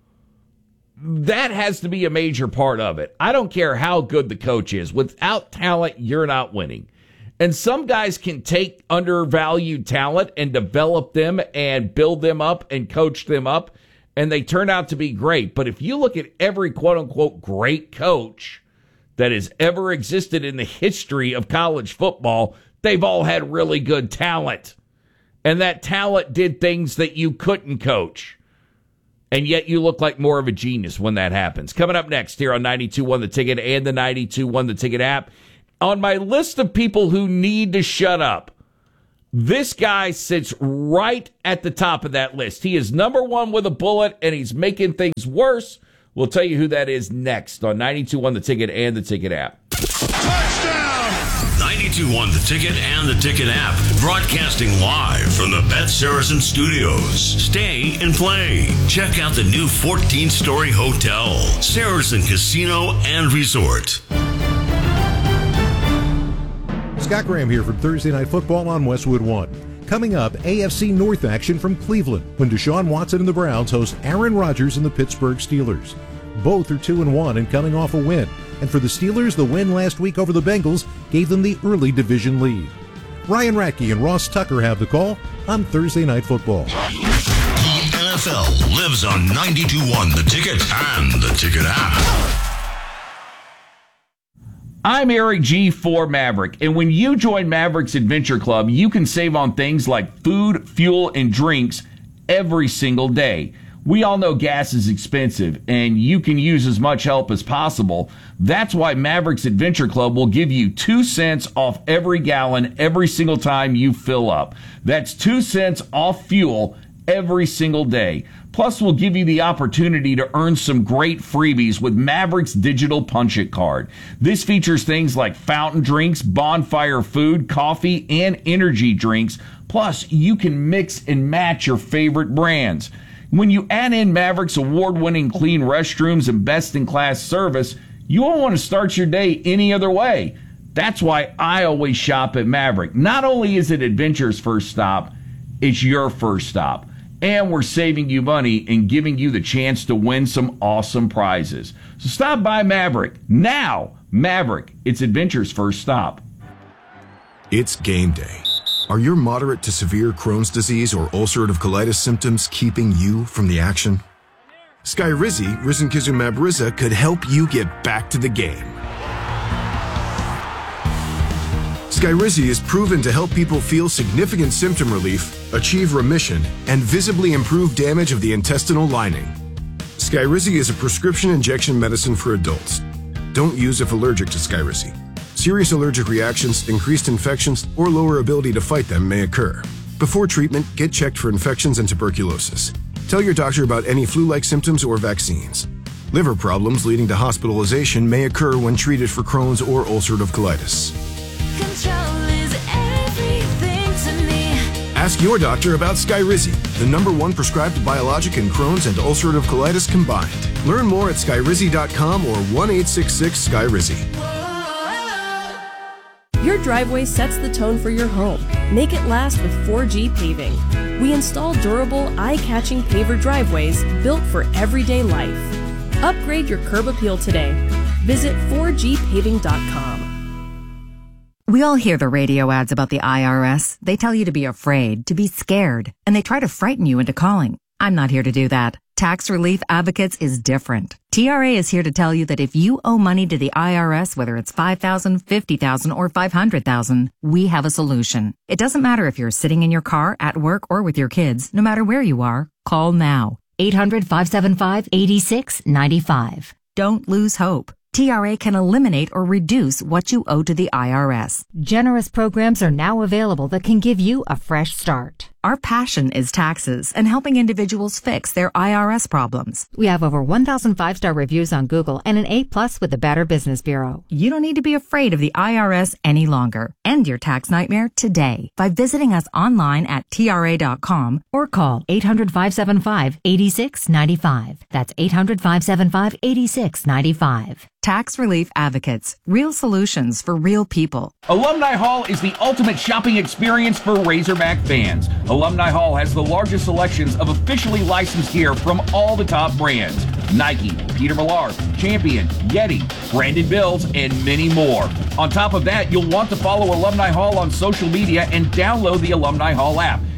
that has to be a major part of it. I don't care how good the coach is. Without talent, you're not winning. And some guys can take undervalued talent and develop them and build them up and coach them up, and they turn out to be great. But if you look at every quote-unquote great coach that has ever existed in the history of college football, they've all had really good talent. And that talent did things that you couldn't coach. And yet you look like more of a genius when that happens. Coming up next here on ninety-two one The Ticket and the ninety-two one The Ticket app. On my list of people who need to shut up, this guy sits right at the top of that list. He is number one with a bullet, and he's making things worse. We'll tell you who that is next on ninety-two one The Ticket and the Ticket app. ninety-two one The Ticket and the Ticket app. Broadcasting live from the Beth Saracen Studios. Stay and play. Check out the new fourteen-story hotel, Saracen Casino and Resort. Scott Graham here from Thursday Night Football on Westwood One. Coming up, A F C North action from Cleveland when Deshaun Watson and the Browns host Aaron Rodgers and the Pittsburgh Steelers. Both are two and one and coming off a win. And for the Steelers, the win last week over the Bengals gave them the early division lead. Ryan Ratke and Ross Tucker have the call on Thursday Night Football. The N F L lives on ninety-two one The Ticket and the Ticket app. I'm Eric G for Maverick, and when you join Maverick's Adventure Club, you can save on things like food, fuel, and drinks every single day. We all know gas is expensive, and you can use as much help as possible. That's why Maverick's Adventure Club will give you two cents off every gallon every single time you fill up. That's two cents off fuel every single day. Plus, we'll give you the opportunity to earn some great freebies with Maverick's Digital Punch-It card. This features things like fountain drinks, bonfire food, coffee, and energy drinks. Plus, you can mix and match your favorite brands. When you add in Maverick's award-winning clean restrooms and best-in-class service, you won't want to start your day any other way. That's why I always shop at Maverick. Not only is it Adventure's first stop, it's your first stop. And we're saving you money and giving you the chance to win some awesome prizes. So stop by Maverick now. Maverick, it's Adventure's first stop. It's game day. Are your moderate to severe Crohn's disease or ulcerative colitis symptoms keeping you from the action? Skyrizi, risankizumab Riza, could help you get back to the game. Skyrizi is proven to help people feel significant symptom relief, achieve remission, and visibly improve damage of the intestinal lining. Skyrizi is a prescription injection medicine for adults. Don't use if allergic to Skyrizi. Serious allergic reactions, increased infections, or lower ability to fight them may occur. Before treatment, get checked for infections and tuberculosis. Tell your doctor about any flu-like symptoms or vaccines. Liver problems leading to hospitalization may occur when treated for Crohn's or ulcerative colitis. Control is everything to me. Ask your doctor about Skyrizi, the number one prescribed biologic in Crohn's and ulcerative colitis combined. Learn more at skyrizi dot com or one eight six six Skyrizi. Your driveway sets the tone for your home. Make it last with four G Paving. We install durable, eye-catching paver driveways built for everyday life. Upgrade your curb appeal today. Visit four G paving dot com. We all hear the radio ads about the I R S. They tell you to be afraid, to be scared, and they try to frighten you into calling. I'm not here to do that. Tax Relief Advocates is different. T R A is here to tell you that if you owe money to the I R S, whether it's five thousand dollars, fifty thousand dollars, or five hundred thousand dollars, we have a solution. It doesn't matter if you're sitting in your car, at work, or with your kids. No matter where you are, call now. eight hundred, five seven five, eight six nine five. Don't lose hope. T R A can eliminate or reduce what you owe to the I R S. Generous programs are now available that can give you a fresh start. Our passion is taxes and helping individuals fix their I R S problems. We have over one thousand five-star reviews on Google and an A plus with the Better Business Bureau. You don't need to be afraid of the I R S any longer. End your tax nightmare today by visiting us online at T R A dot com or call eight hundred, five seven five, eight six nine five. That's eight hundred, five seven five, eight six nine five. Tax Relief Advocates. Real solutions for real people. Alumni Hall is the ultimate shopping experience for Razorback fans. Alumni Hall has the largest selections of officially licensed gear from all the top brands. Nike, Peter Millar, Champion, Yeti, Brandon Bills, and many more. On top of that, you'll want to follow Alumni Hall on social media and download the Alumni Hall app.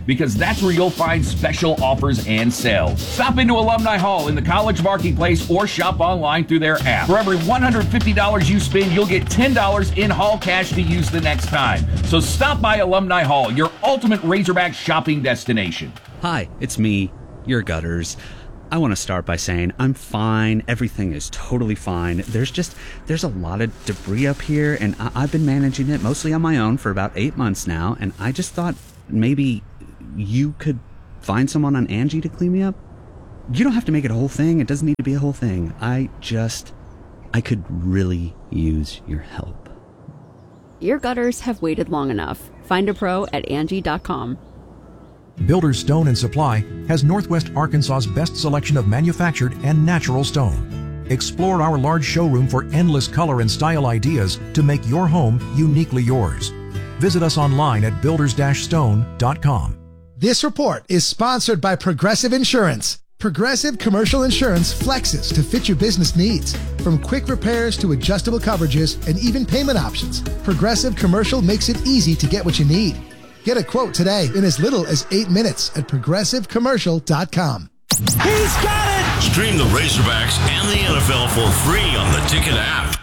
because that's where you'll find special offers and sales. Stop into Alumni Hall in the College Marketplace or shop online through their app. For every one hundred fifty dollars you spend, you'll get ten dollars in hall cash to use the next time. So stop by Alumni Hall, your ultimate Razorback shopping destination. Hi, it's me, your Gutters. I want to start by saying I'm fine. Everything is totally fine. There's just, there's a lot of debris up here, and I- I've been managing it mostly on my own for about eight months now, and I just thought maybe you could find someone on Angie to clean me up. You don't have to make it a whole thing. It doesn't need to be a whole thing. I just, I could really use your help. Your gutters have waited long enough. Find a pro at Angie dot com. Builders Stone and Supply has Northwest Arkansas's best selection of manufactured and natural stone. Explore our large showroom for endless color and style ideas to make your home uniquely yours. Visit us online at builders stone dot com. This report is sponsored by Progressive Insurance. Progressive Commercial Insurance flexes to fit your business needs. From quick repairs to adjustable coverages and even payment options, Progressive Commercial makes it easy to get what you need. Get a quote today in as little as eight minutes at progressive commercial dot com. He's got it! Stream the Razorbacks and the N F L for free on the Ticket app.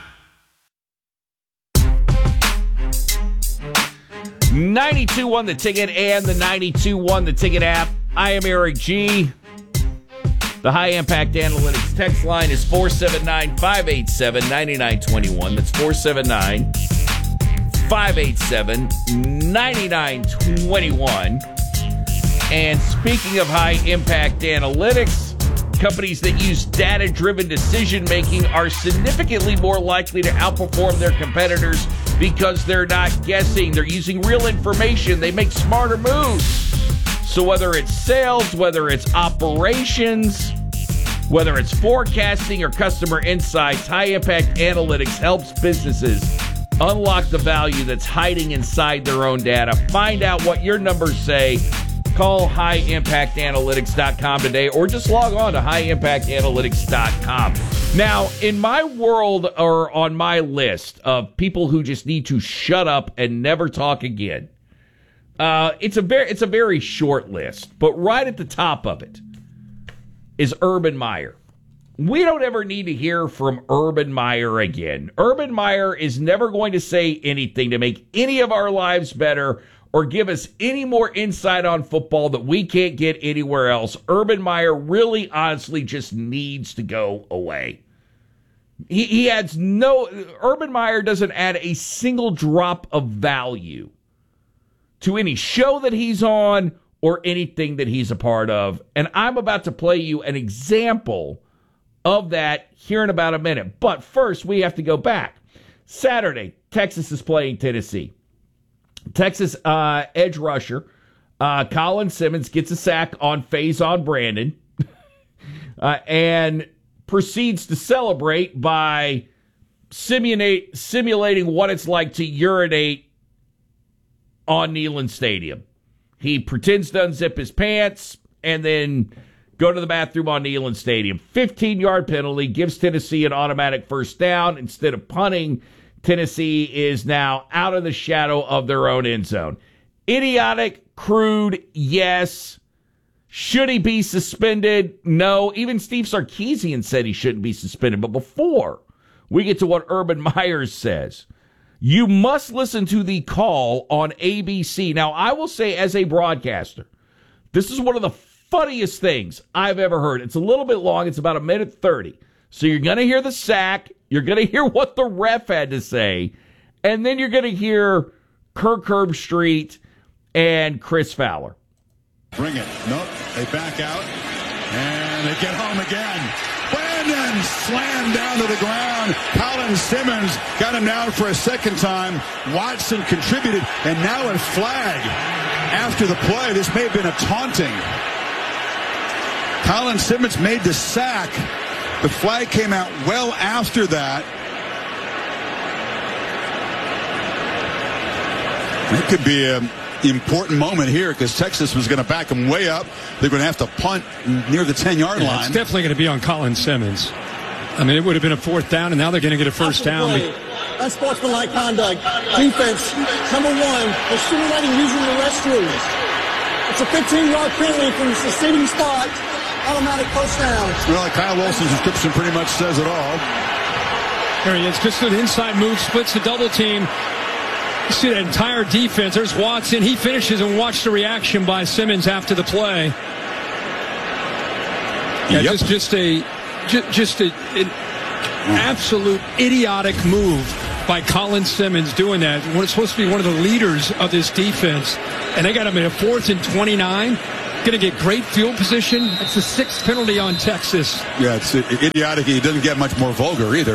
ninety-two one The Ticket and the ninety-two one The Ticket app. I am Eric G. The High Impact Analytics text line is four seven nine, five eight seven, nine nine two one. That's four seven nine, five eight seven, nine nine two one. And speaking of high impact analytics, companies that use data-driven decision-making are significantly more likely to outperform their competitors because they're not guessing. They're using real information. They make smarter moves. So whether it's sales, whether it's operations, whether it's forecasting or customer insights, high impact analytics helps businesses unlock the value that's hiding inside their own data. Find out what your numbers say. Call high impact analytics dot com today or just log on to high impact analytics dot com. Now, in my world or on my list of people who just need to shut up and never talk again, uh, it's a very it's a very short list, but right at the top of it is Urban Meyer. We don't ever need to hear from Urban Meyer again. Urban Meyer is never going to say anything to make any of our lives better or give us any more insight on football that we can't get anywhere else. Urban Meyer really, honestly, just needs to go away. He, he adds no... Urban Meyer doesn't add a single drop of value to any show that he's on or anything that he's a part of. And I'm about to play you an example of that here in about a minute. But first, we have to go back. Saturday, Texas is playing Tennessee. Texas uh, edge rusher uh, Colin Simmons gets a sack on Faison Brandon uh, and proceeds to celebrate by simulate, simulating what it's like to urinate on Neyland Stadium. He pretends to unzip his pants and then go to the bathroom on Neyland Stadium. fifteen-yard penalty gives Tennessee an automatic first down. Instead of punting, Tennessee is now out of the shadow of their own end zone. Idiotic, crude, yes. Should he be suspended? No. Even Steve Sarkisian said he shouldn't be suspended. But before we get to what Urban Meyer says, you must listen to the call on A B C. Now, I will say as a broadcaster, this is one of the funniest things I've ever heard. It's a little bit long. It's about a minute thirty. So you're going to hear the sack. You're going to hear what the ref had to say. And then you're going to hear Kirk Herbstreit and Chris Fowler. Bring it. Nope. They back out. And they get home again. Brandon slammed down to the ground. Colin Simmons got him down for a second time. Watson contributed. And now a flag after the play. This may have been a taunting. Colin Simmons made the sack. The flag came out well after that. It could be an important moment here because Texas was going to back them way up. They're going to have to punt near the ten-yard yeah, line. It's definitely going to be on Colin Simmons. I mean, it would have been a fourth down, and now they're going to get a first down. Unsportsmanlike conduct. Defense, number one, they're simulating using the restrooms. It's a fifteen-yard penalty from the succeeding spot. Automatic first down. Well, Kyle Wilson's description pretty much says it all. There he is. Just an inside move, splits the double team. You see that entire defense. There's Watson. He finishes, and watch the reaction by Simmons after the play. Yeah, Yep. just just a just, just a, an absolute idiotic move by Colin Simmons doing that. When it's supposed to be one of the leaders of this defense, and they got him at a fourth and twenty-nine. Going to get great field position. That's the sixth penalty on Texas. Yeah, it's idiotic. He doesn't get much more vulgar either.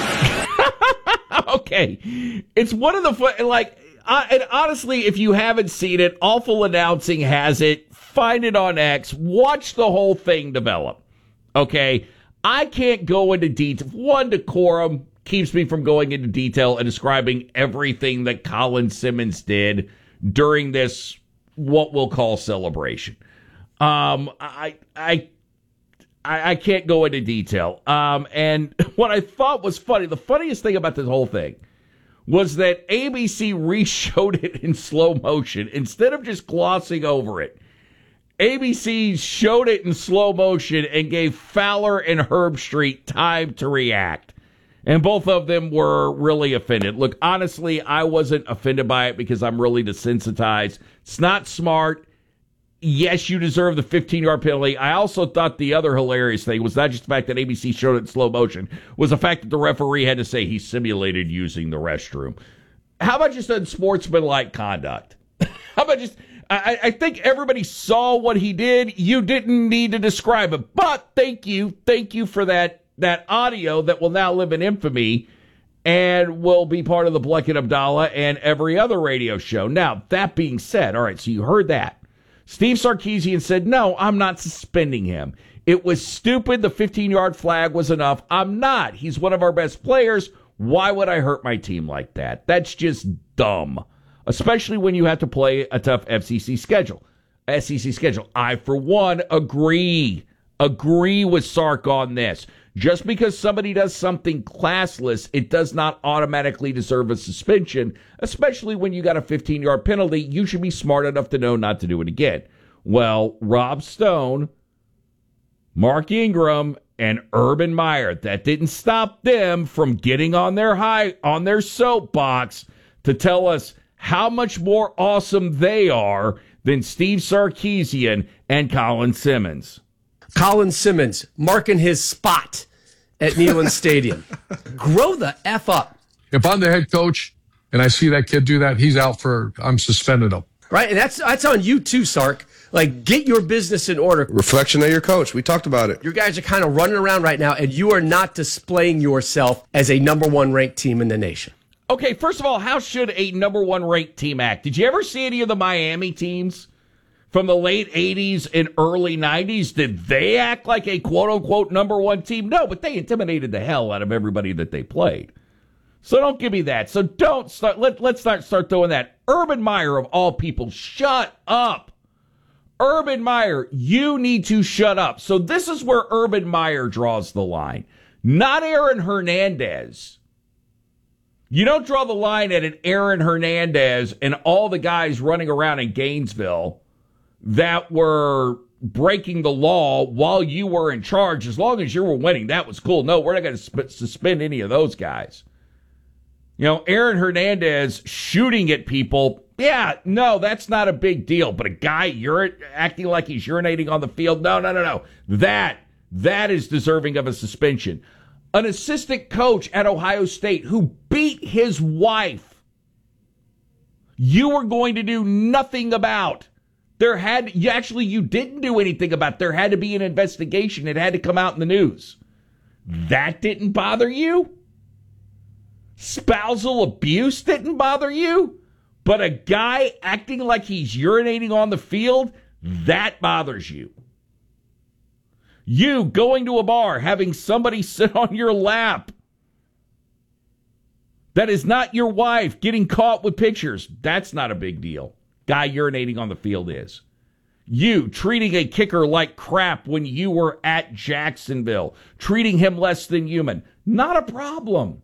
Okay. It's one of the, fun, like, uh, and honestly, if you haven't seen it, Awful Announcing has it. Find it on X. Watch the whole thing develop. Okay? I can't go into detail. One, decorum keeps me from going into detail and describing everything that Colin Simmons did during this, what we'll call, celebration. Um, I, I, I, I can't go into detail. Um, and what I thought was funny, the funniest thing about this whole thing was that A B C re-showed it in slow motion instead of just glossing over it. A B C showed it in slow motion and gave Fowler and Herbstreit time to react. And both of them were really offended. Look, honestly, I wasn't offended by it because I'm really desensitized. It's not smart. Yes, you deserve the fifteen-yard penalty. I also thought the other hilarious thing was not just the fact that A B C showed it in slow motion, was the fact that the referee had to say he simulated using the restroom. How about just unsportsmanlike conduct? How about just... I, I think everybody saw what he did. You didn't need to describe it. But thank you. Thank you for that, that audio that will now live in infamy and will be part of the Bleck and Abdallah and every other radio show. Now, that being said, all right, so you heard that. Steve Sarkisian said, no, I'm not suspending him. It was stupid. The fifteen-yard flag was enough. I'm not. He's one of our best players. Why would I hurt my team like that? That's just dumb, especially when you have to play a tough F C C schedule, S E C schedule. I, for one, agree. Agree with Sark on this. Just because somebody does something classless, it does not automatically deserve a suspension, especially when you got a fifteen-yard penalty. You should be smart enough to know not to do it again. Well, Rob Stone, Mark Ingram, and Urban Meyer, that didn't stop them from getting on their high on their soapbox to tell us how much more awesome they are than Steve Sarkisian and Colin Simmons. Colin Simmons marking his spot at Neyland Stadium. Grow the F up. If I'm the head coach and I see that kid do that, he's out for, I'm suspending him. Right, and that's that's on you too, Sark. Like, get your business in order. Reflection of your coach. We talked about it. Your guys are kind of running around right now, and you are not displaying yourself as a number one ranked team in the nation. Okay, first of all, how should a number one ranked team act? Did you ever see any of the Miami teams from the late eighties and early nineties? Did they act like a quote-unquote number one team? No, but they intimidated the hell out of everybody that they played. So don't give me that. So don't start. Let, let's not start throwing that. Urban Meyer, of all people, shut up. Urban Meyer, you need to shut up. So this is where Urban Meyer draws the line, not Aaron Hernandez. You don't draw the line at an Aaron Hernandez and all the guys running around in Gainesville that were breaking the law while you were in charge. As long as you were winning, that was cool. No, we're not going to sp- suspend any of those guys. You know, Aaron Hernandez shooting at people, yeah, no, that's not a big deal. But a guy ur- acting like he's urinating on the field, no, no, no, no. That, that is deserving of a suspension. An assistant coach at Ohio State who beat his wife, you were going to do nothing about. There had, you actually, you didn't do anything about. There had to be an investigation. It had to come out in the news. That didn't bother you? Spousal abuse didn't bother you? But a guy acting like he's urinating on the field, that bothers you. You going to a bar, having somebody sit on your lap that is not your wife, getting caught with pictures, that's not a big deal. Guy urinating on the field is. You treating a kicker like crap when you were at Jacksonville, treating him less than human, not a problem.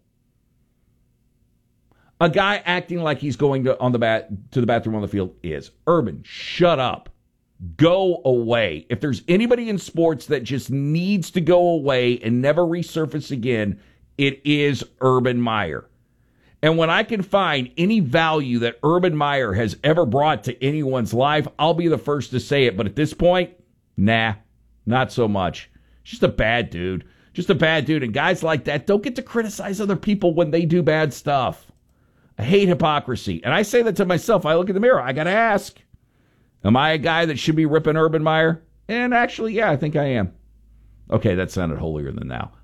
A guy acting like he's going to on the bat to the bathroom on the field is. Urban, shut up. go away. If there's anybody in sports that just needs to go away and never resurface again, it is Urban Meyer. And when I can find any value that Urban Meyer has ever brought to anyone's life, I'll be the first to say it. But at this point, nah, not so much. Just a bad dude. Just a bad dude. And guys like that don't get to criticize other people when they do bad stuff. I hate hypocrisy. And I say that to myself. I look in the mirror. I got to ask, am I a guy that should be ripping Urban Meyer? And actually, yeah, I think I am. Okay, that sounded holier than thou.